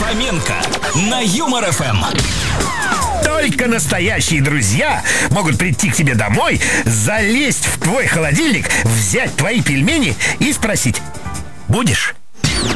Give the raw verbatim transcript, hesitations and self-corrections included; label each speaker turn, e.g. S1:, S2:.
S1: Фоменко на Юмор эф эм.
S2: Только настоящие друзья могут прийти к тебе домой, залезть в твой холодильник, взять твои пельмени и спросить: будешь?